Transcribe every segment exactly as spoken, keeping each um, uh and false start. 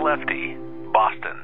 Lefty, Boston.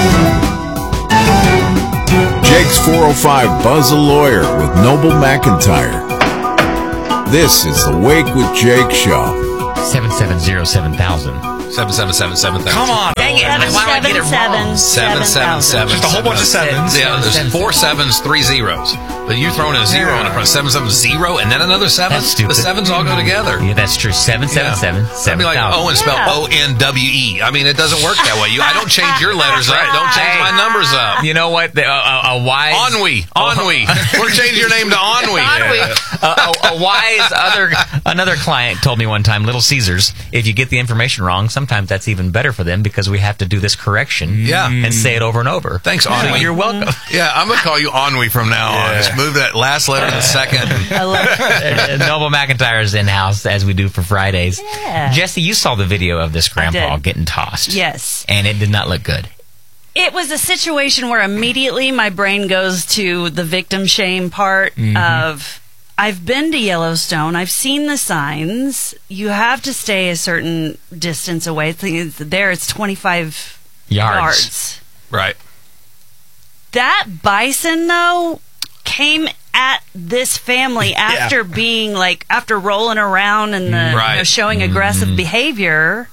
Jake's four oh five Buzz a Lawyer with Noble McIntyre. This is the Wake with Jake show. seven seven zero seven thousand. seven seven seven seven thousand. Come on. Dang it. Why would I get it wrong? seven seven seven. Just a whole bunch of sevens. Yeah, there's four sevens, three zeros. But you throwing a zero in the front. seven seven zero and then another seven? That's stupid. The sevens all go together. Yeah, that's true. seven seven seven. That'd be like Owen spelled O N W E. I mean, it doesn't work that way. You, I don't change your letters up. Don't change my numbers up. You know what? The, uh, a, a wise... Ennui. Ennui. We're changing your name to Ennui. Ennui. Uh, a, a wise other... Another client told me one time, Little Caesars, if you get the information wrong, sometimes that's even better for them because we have to do this correction yeah. and say it over and over. Thanks, Ennui. So you're welcome. Yeah, I'm going to call you Ennui from now on. Yeah. Just move that last letter to the second. I love it. Noble McIntyre is in-house, as we do for Fridays. Yeah. Jesse, you saw the video of this grandpa getting tossed. Yes. And it did not look good. It was a situation where immediately my brain goes to the victim shame part mm-hmm. of... I've been to Yellowstone. I've seen the signs. You have to stay a certain distance away. There, it's twenty-five yards. yards. Right. That bison, though, came at this family after yeah. being like, after rolling around and the, right. you know, showing aggressive mm-hmm. behavior.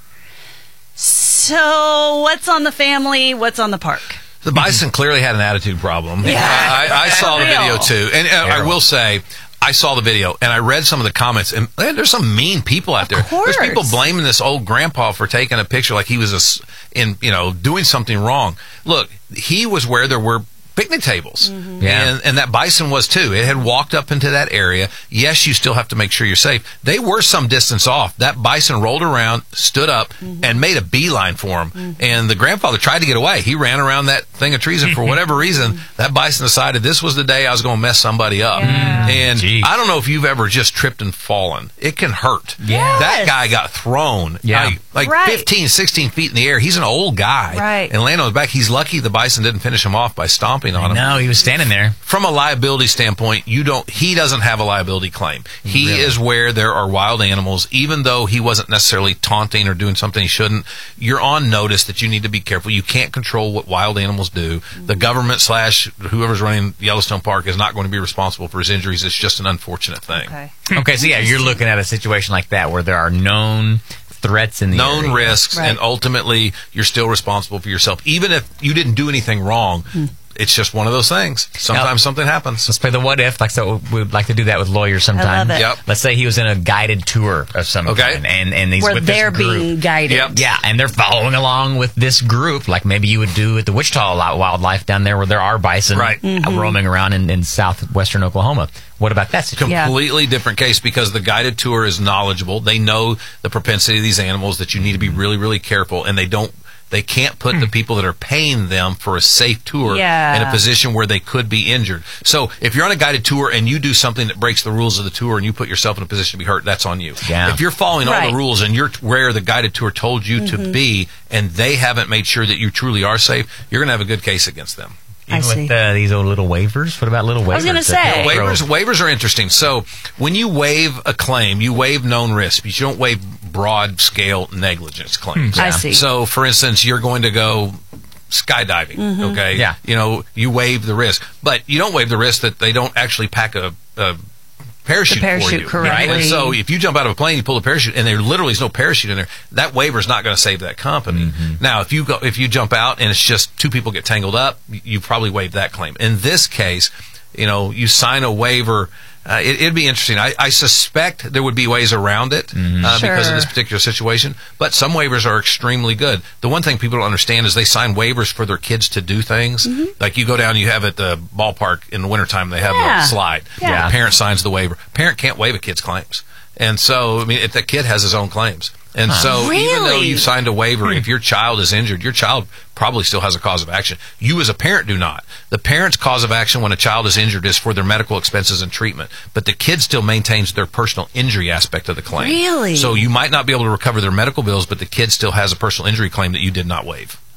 So, what's on the family? What's on the park? The bison clearly had an attitude problem. Yeah. I, I saw the video, too. And uh, I will say... I saw the video, and I read some of the comments, and man, there's some mean people out there. Of course. There's people blaming this old grandpa for taking a picture like he was a, in, you know, doing something wrong. Look, he was where there were picnic tables, mm-hmm. yeah. and, and that bison was too. It had walked up into that area. Yes, you still have to make sure you're safe. They were some distance off. That bison rolled around, stood up, mm-hmm. and made a beeline for him. Mm-hmm. And the grandfather tried to get away. He ran around that thing of trees, and for whatever reason, that bison decided this was the day I was going to mess somebody up. Yeah. And Jeez. I don't know if you've ever just tripped and fallen. It can hurt. Yes. That guy got thrown yeah. like, like right. fifteen, sixteen feet in the air. He's an old guy. Right. And landed on his back. He's lucky the bison didn't finish him off by stomping on him. No, he was standing there. From a liability standpoint, you don't. He doesn't have a liability claim. He really? is where there are wild animals, even though he wasn't necessarily taunting or doing something he shouldn't. You're on notice that you need to be careful. You can't control what wild animals do. Mm-hmm. The government slash whoever's running Yellowstone Park is not going to be responsible for his injuries. It's just an unfortunate thing. Okay. Okay, so yeah, you're looking at a situation like that where there are known threats in the known area. risks, right. and ultimately you're still responsible for yourself, even if you didn't do anything wrong. Hmm. It's just one of those things. Sometimes now, something happens. Let's play the what if. Like so, we'd like to do that with lawyers sometime. I love it. Yep. Let's say he was in a guided tour of some Okay. kind, and and he's Where with they're this group. being guided. Yep. Yeah, and they're following along with this group, like maybe you would do at the Wichita Wildlife down there, where there are bison Right. Mm-hmm. roaming around in, in southwestern Oklahoma. What about that situation? Yeah. Completely different case because the guided tour is knowledgeable. They know the propensity of these animals, that you need to be really, really careful, and they don't. They can't put the people that are paying them for a safe tour Yeah. in a position where they could be injured. So if you're on a guided tour and you do something that breaks the rules of the tour and you put yourself in a position to be hurt, that's on you. Yeah. If you're following all Right. the rules and you're where the guided tour told you Mm-hmm. to be and they haven't made sure that you truly are safe, you're going to have a good case against them. I Even see. with uh, these old little waivers? What about little waivers? I was gonna that say. they'll throw? Waivers, waivers are interesting. So when you waive a claim, you waive known risk, but you don't waive broad scale negligence claims. I see. So, for instance, you're going to go skydiving, Mm-hmm. okay? Yeah. You know, you waive the risk, but you don't waive the risk that they don't actually pack a, a parachute, The parachute for you. correctly. And so if you jump out of a plane, you pull a parachute, and there literally is no parachute in there, that waiver is not going to save that company. Mm-hmm. Now, if you go, if you jump out and it's just two people get tangled up, you probably waive that claim. In this case, you know, you sign a waiver. Uh, it, it'd be interesting. I, I suspect there would be ways around it Mm-hmm. uh, because of Sure. this particular situation, but some waivers are extremely good. The one thing people don't understand is they sign waivers for their kids to do things. Mm-hmm. Like you go down, you have at the ballpark in the wintertime, they have Yeah. a slide. Yeah. The parent signs the waiver. Parent can't waive a kid's claims. And so, I mean, if the kid has his own claims. And so even though Really? you signed a waiver, if your child is injured, your child probably still has a cause of action. You as a parent do not. The parent's cause of action when a child is injured is for their medical expenses and treatment. But the kid still maintains their personal injury aspect of the claim. Really? So you might not be able to recover their medical bills, but the kid still has a personal injury claim that you did not waive.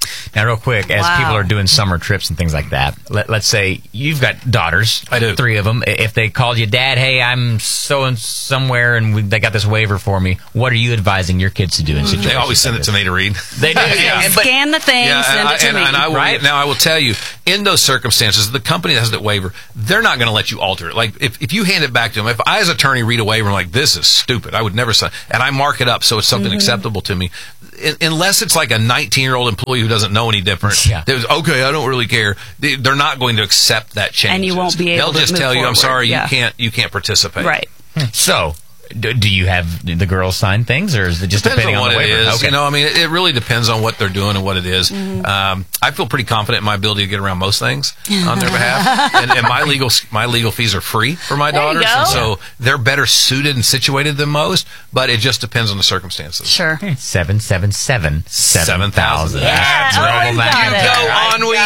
Now, real quick, as Wow. people are doing summer trips and things like that, let, let's say you've got daughters. I do. Three of them. If they called you, Dad, hey, I'm so and somewhere, and we, they got this waiver for me. What are you advising your kids to do in situations? They always send it to me to read. They do. Yeah. And- but- Scan the thing, Yeah, send and, I, it to and, me. and I will, Right? now I will tell you, in those circumstances, the company that has that waiver, they're not going to let you alter it. Like, if, if you hand it back to them, if I as attorney read a waiver and I'm like, this is stupid, I would never sign, and I mark it up so it's something Mm-hmm. acceptable to me, in, unless it's like a nineteen-year-old employee who doesn't know any different, Yeah. there's, okay, I don't really care. They, they're not going to accept that change. And you won't be able They'll to just move tell you, I'm forward. sorry, Yeah. you can't, you can't participate. Right. So, do, do you have the girls sign things, or is it just Depends depending on on, what the it waiver? is. Okay. You know, I mean, it, it really depends on what they're doing and what it is. Mm-hmm. Um, I feel pretty confident in my ability to get around most things on their behalf, and, and my legal my legal fees are free for my There you daughters, go. and so they're better suited and situated than most. But it just depends on the circumstances. Sure. Seven seven seven seven thousand. Yeah. That's Oh, Noble you got McIntyre. it. Go,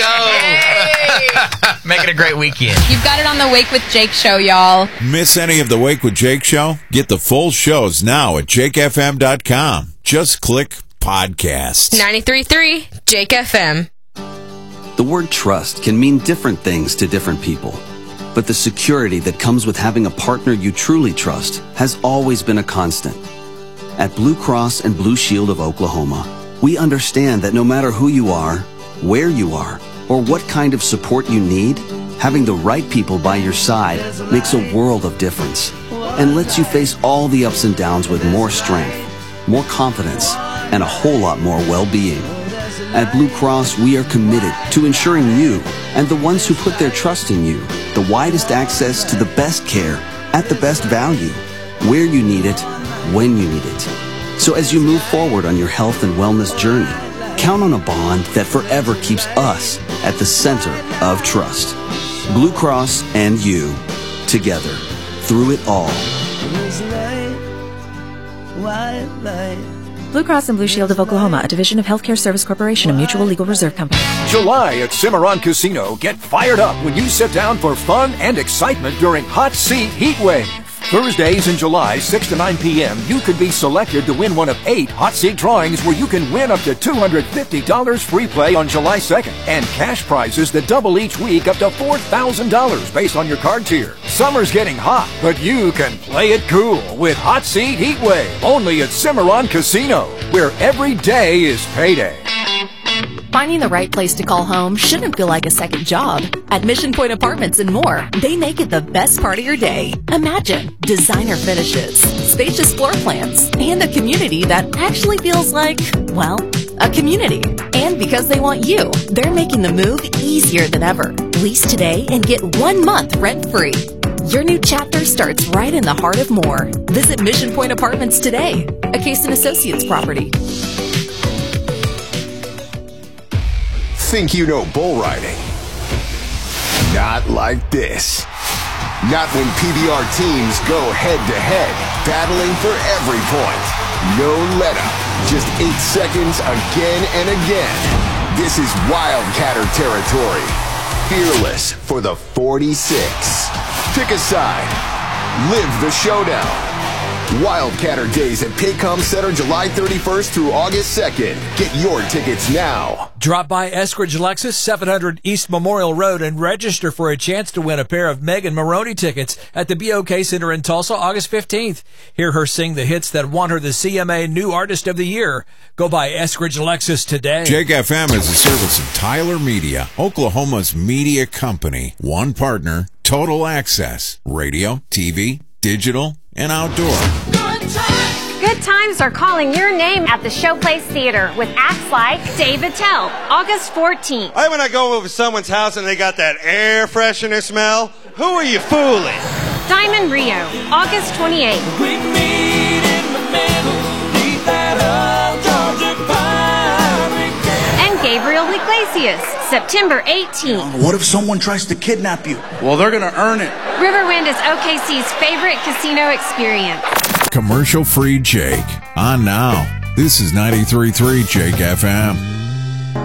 Onwe, you go. Make it a great weekend. You've got it on the Wake with Jake show, y'all. Miss any of the Wake with Jake show? Get the full shows now at jake f m dot com. Just click podcasts. ninety-three point three Jake F M. The word trust can mean different things to different people, but the security that comes with having a partner you truly trust has always been a constant. At Blue Cross and Blue Shield of Oklahoma, we understand that no matter who you are, where you are, or what kind of support you need, having the right people by your side makes a world of difference and lets you face all the ups and downs with more strength, more confidence, and a whole lot more well-being. At Blue Cross, we are committed to ensuring you and the ones who put their trust in you the widest access to the best care at the best value, where you need it, when you need it. So as you move forward on your health and wellness journey, count on a bond that forever keeps us at the center of trust. Blue Cross and you, together, through it all. Blue Cross and Blue Shield of Oklahoma, a division of Healthcare Service Corporation, a mutual legal reserve company. July at Cimarron Casino. Get fired up when you sit down for fun and excitement during Hot Seat Heat Wave. Thursdays in July, six to nine p.m., you could be selected to win one of eight Hot Seat drawings where you can win up to two hundred fifty dollars free play on July second and cash prizes that double each week up to four thousand dollars based on your card tier. Summer's getting hot, but you can play it cool with Hot Seat Heat Wave only at Cimarron Casino, where every day is payday. Finding the right place to call home shouldn't feel like a second job. At Mission Point Apartments and more, they make it the best part of your day. Imagine designer finishes, spacious floor plans, and a community that actually feels like, well, a community. And because they want you, they're making the move easier than ever. Lease today and get one month rent-free. Your new chapter starts right in the heart of Moore. Visit Mission Point Apartments today, a Case and Associates property. Think you know bull riding? Not like this. Not when P B R teams go head-to-head, battling for every point. No let-up, just eight seconds again and again. This is Wildcatter territory. Fearless for the forty-six. Pick a side. Live the showdown. Wildcatter Days at Paycom Center July thirty-first through August second. Get your tickets now. Drop by Eskridge Lexus, seven hundred East Memorial Road, and register for a chance to win a pair of Megan Maroney tickets at the B O K Center in Tulsa August fifteenth. Hear her sing the hits that won her the C M A New Artist of the Year. Go by Eskridge Lexus today. Jake F M is a service of Tyler Media, Oklahoma's media company. One partner, total access, radio, T V, digital, and outdoor. Good times are calling your name at the Showplace Theater with acts like Dave Attell, August fourteenth. Hey, when I go over someone's house and they got that air freshener smell, who are you fooling? Diamond Rio, August twenty-eighth. We meet in the middle, beat that old Georgia pine. And Gabriel Iglesias, September eighteenth. What if someone tries to kidnap you? Well, they're going to earn it. Riverwind is O K C's favorite casino experience. Commercial free Jake. On now. This is ninety-three point three Jake F M.